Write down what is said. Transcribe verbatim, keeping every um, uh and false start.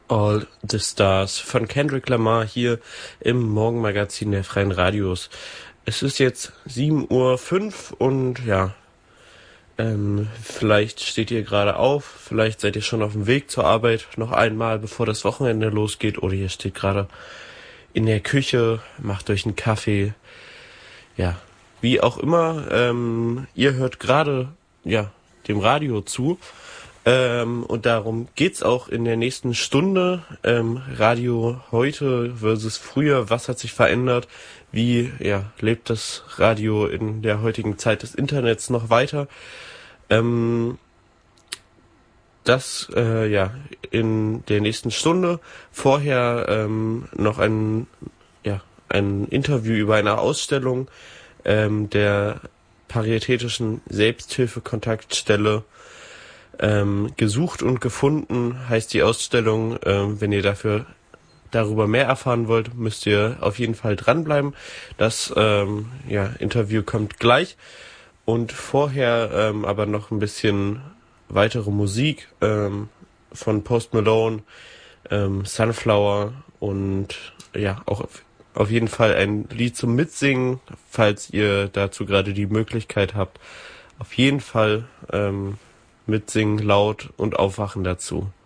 All the Stars von Kendrick Lamar hier im Morgenmagazin der Freien Radios. Es ist jetzt sieben Uhr fünf und ja, ähm, vielleicht steht ihr gerade auf, vielleicht seid ihr schon auf dem Weg zur Arbeit noch einmal, bevor das Wochenende losgeht, oder ihr steht gerade in der Küche, macht euch einen Kaffee, ja, wie auch immer. Ähm, ihr hört gerade, ja, dem Radio zu. Ähm, und darum geht's auch in der nächsten Stunde. Ähm, Radio heute versus früher. Was hat sich verändert? Wie ja, lebt das Radio in der heutigen Zeit des Internets noch weiter? Ähm, das äh, ja in der nächsten Stunde. Vorher ähm, noch ein ja ein Interview über eine Ausstellung ähm, der Paritätischen Selbsthilfekontaktstelle. Ähm, gesucht und gefunden heißt die Ausstellung. Ähm, wenn ihr dafür darüber mehr erfahren wollt, müsst ihr auf jeden Fall dranbleiben. Das ähm, ja, Interview kommt gleich. Und vorher ähm, aber noch ein bisschen weitere Musik ähm, von Post Malone, ähm, Sunflower und ja, auch auf, auf jeden Fall ein Lied zum Mitsingen, falls ihr dazu gerade die Möglichkeit habt. Auf jeden Fall ähm, mitsingen, laut und aufwachen dazu.